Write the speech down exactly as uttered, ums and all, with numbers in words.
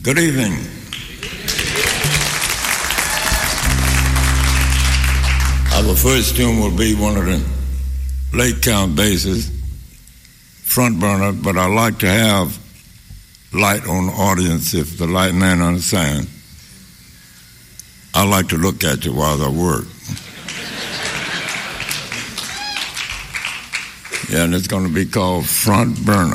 Good evening. Our first tune will be one of the Lake Count basses, Front Burner, but I like to have light on the audience if the light man understands. I like to look at you while I work. Yeah, and it's going to be called Front Burner.